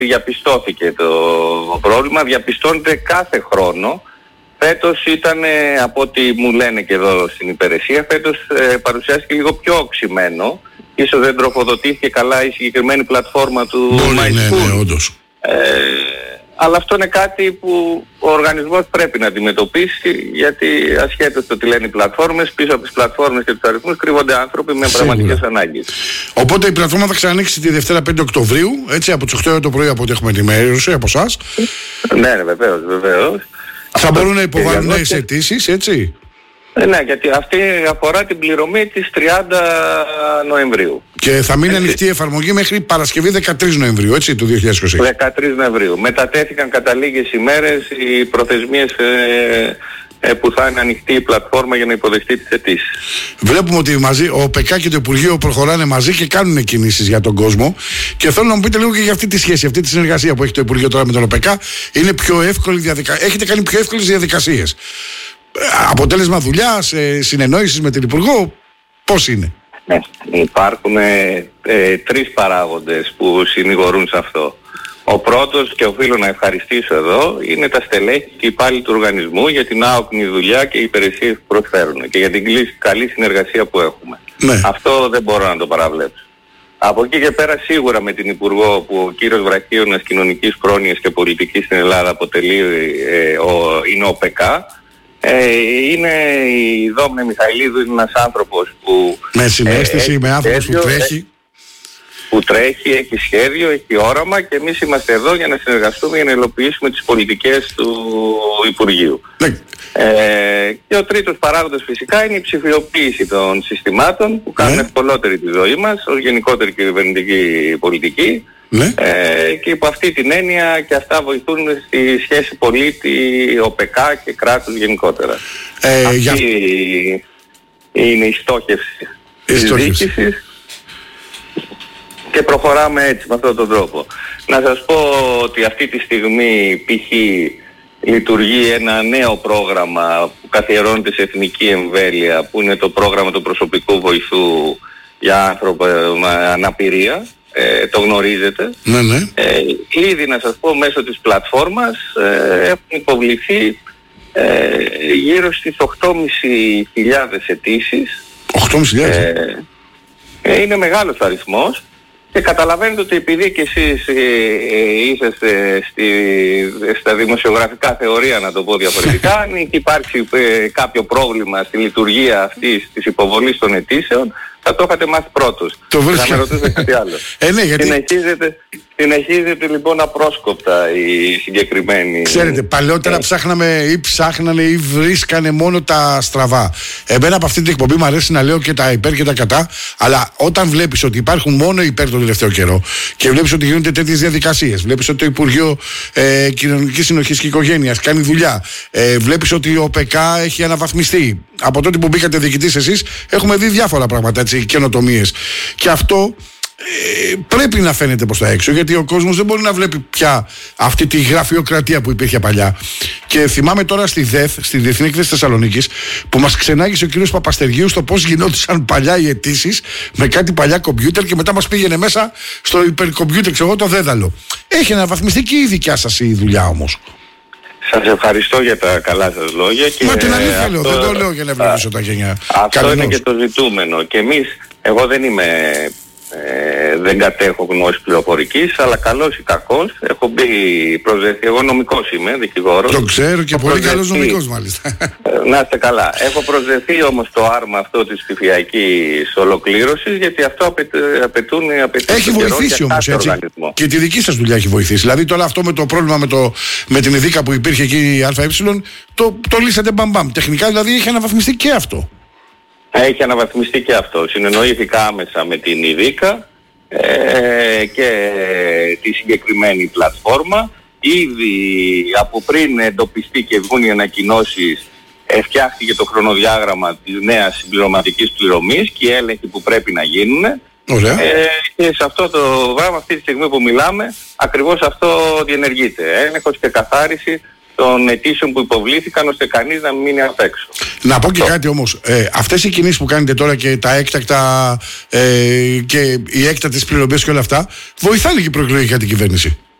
διαπιστώθηκε το πρόβλημα, διαπιστώνεται κάθε χρόνο. Φέτος ήταν, από ό,τι μου λένε και εδώ στην υπηρεσία, φέτος παρουσιάστηκε λίγο πιο οξυμένο. Ίσως δεν τροφοδοτήθηκε καλά η συγκεκριμένη πλατφόρμα του MySchool. Ναι, όντως. Αλλά αυτό είναι κάτι που ο οργανισμός πρέπει να αντιμετωπίσει, γιατί ασχέτως το τι λένε οι πλατφόρμες, πίσω από τις πλατφόρμες και τους αριθμούς κρύβονται άνθρωποι με πραγματικές ανάγκες. Οπότε η πλατφόρμα θα ξανανοίξει τη Δευτέρα 5 Οκτωβρίου, έτσι, από τις 8 το πρωί, από ό,τι έχουμε ενημέρωση από εσάς. Ναι, βεβαίως. Θα μπορούν να υποβάλουν νέες αιτήσεις, έτσι. Ναι, γιατί αυτή αφορά την πληρωμή της 30 Νοεμβρίου. Και θα μείνει ανοιχτή η εφαρμογή μέχρι Παρασκευή 13 Νοεμβρίου, έτσι, του 2020. 13 Νοεμβρίου. Μετατέθηκαν κατά λίγες ημέρες οι προθεσμίες που θα είναι ανοιχτή η πλατφόρμα για να υποδεχτεί τις αιτήσεις. Βλέπουμε ότι μαζί ο ΟΠΕΚΑ και το Υπουργείο προχωράνε μαζί και κάνουν κινήσεις για τον κόσμο. Και θέλω να μου πείτε λίγο και για αυτή τη σχέση, αυτή τη συνεργασία που έχει το Υπουργείο τώρα με τον ΟΠΕΚΑ. Είναι πιο εύκολη διαδικασία. Έχετε κάνει πιο εύκολες διαδικασίες. Αποτέλεσμα δουλειάς, συνεννόησης με την Υπουργό, πώς είναι? Ναι, υπάρχουν τρεις παράγοντες που συνηγορούν σε αυτό. Ο πρώτος, και οφείλω να ευχαριστήσω εδώ, είναι τα στελέχη και οι υπάλληλοι του οργανισμού για την άοκνη δουλειά και οι υπηρεσίες που προσφέρουν και για την καλή συνεργασία που έχουμε. Ναι. Αυτό δεν μπορώ να το παραβλέψω. Από εκεί και πέρα σίγουρα με την Υπουργό, που ο κύριος Βραχίωνας Κοινωνικής Πρόνοιας και Πολιτικής στην Ελλάδα αποτελεί, είναι ο ΟΠΕΚΑ. Είναι η Δόμνε Μιχαηλίδου, είναι ένας άνθρωπος που... Με συναίσθηση, με άνθρωπος που τρέχει. Που τρέχει, έχει σχέδιο, έχει όραμα, και εμείς είμαστε εδώ για να συνεργαστούμε, για να υλοποιήσουμε τις πολιτικές του Υπουργείου. Ναι. Και ο τρίτος παράγοντας φυσικά είναι η ψηφιοποίηση των συστημάτων που κάνουν ευκολότερη τη ζωή μας ως γενικότερη κυβερνητική πολιτική. Ναι. Και υπό αυτή την έννοια και αυτά βοηθούν στη σχέση πολίτη, ΟΠΕΚΑ και κράτους γενικότερα. Αυτή είναι η στόχευση της διοίκησης και προχωράμε έτσι με αυτόν τον τρόπο. Να σας πω ότι αυτή τη στιγμή π.χ. λειτουργεί ένα νέο πρόγραμμα που καθιερώνεται σε εθνική εμβέλεια, που είναι το πρόγραμμα του προσωπικού βοηθού για άνθρωπο με αναπηρία. Το γνωρίζετε. Ναι. Ήδη να σας πω, μέσω της πλατφόρμας έχουν υποβληθεί γύρω στις 8.500 αιτήσεις. 8.500? Είναι μεγάλος αριθμός. Και καταλαβαίνετε ότι επειδή και εσείς είσαστε στα δημοσιογραφικά θεωρία, να το πω διαφορετικά, αν υπάρχει κάποιο πρόβλημα στη λειτουργία αυτής της υποβολής των αιτήσεων, θα το είχατε μάθει πρώτος. Θα με ρωτήσετε κάτι άλλο. Ναι, γιατί... Συνεχίζεται λοιπόν απρόσκοπτα η συγκεκριμένη... Ξέρετε, παλαιότερα ψάχνανε ή βρίσκανε μόνο τα στραβά. Εμένα από αυτή την εκπομπή μου αρέσει να λέω και τα υπέρ και τα κατά, αλλά όταν βλέπεις ότι υπάρχουν μόνο υπέρ τον τελευταίο καιρό και βλέπεις ότι γίνονται τέτοιες διαδικασίες, βλέπεις ότι το Υπουργείο Κοινωνικής Συνοχής και Οικογένειας κάνει δουλειά, βλέπεις ότι ο ΟΠΕΚΑ έχει αναβαθμιστεί. Από τότε που μπήκατε διοικητής εσείς, έχουμε δει διάφορα πράγματα, έτσι, καινοτομίες. Και αυτό πρέπει να φαίνεται προς τα έξω, γιατί ο κόσμος δεν μπορεί να βλέπει πια αυτή τη γραφειοκρατία που υπήρχε παλιά. Και θυμάμαι τώρα στη ΔΕΘ, στη Διεθνή Έκθεση Θεσσαλονίκης, που μας ξενάγησε ο κύριος Παπαστεργίου στο πώς γινόντουσαν παλιά οι αιτήσεις με κάτι παλιά κομπιούτερ και μετά μας πήγαινε μέσα στο υπερκομπιούτερ, ξέρω εγώ, το δέδαλο. Έχει αναβαθμιστεί και η δικιά σας η δουλειά όμως. Σας ευχαριστώ για τα καλά σας λόγια. Μα την αλήθεια λέω, δεν το λέω για να ευλογήσω τα γενιά. Αυτό είναι και το ζητούμενο. Και εμείς, εγώ δεν κατέχω γνώση πληροφορικής, αλλά καλός ή κακός έχω μπει προσδεθεί. Εγώ νομικός είμαι, δικηγόρος. Το ξέρω και πολύ καλός νομικός μάλιστα. Να είστε καλά. Έχω προσδεθεί όμως το άρμα αυτό της ψηφιακής ολοκλήρωσης, γιατί αυτό απαιτούν έχει βοηθήσει όμως, έτσι. Οργανισμό. Και τη δική σας δουλειά έχει βοηθήσει. Δηλαδή τώρα αυτό με το πρόβλημα με την ΕΔΙΚΑ που υπήρχε εκεί η ΑΕ, το λύσατε μπαμπαμ. Τεχνικά δηλαδή έχει αναβαθμιστεί και αυτό. Έχει αναβαθμιστεί και αυτό. Συνεννοήθηκα άμεσα με την ΕΔΙΚΑ και τη συγκεκριμένη πλατφόρμα. Ήδη από πριν εντοπιστεί και βγουν οι ανακοινώσεις, φτιάχτηκε το χρονοδιάγραμμα της νέας συμπληρωματικής πληρωμής και οι έλεγχοι που πρέπει να γίνουν. Και σε αυτό το πράγμα, αυτή τη στιγμή που μιλάμε, ακριβώς αυτό διενεργείται. Έλεγχος και καθάριση των αιτήσεων που υποβλήθηκαν, ώστε κανείς να μην μείνει απ' έξω. Να πω και κάτι όμως. Αυτές οι κινήσεις που κάνετε τώρα και τα έκτακτα και οι έκτακτες πληρωμές και όλα αυτά, βοηθάνε και η προεκλογική την κυβέρνηση.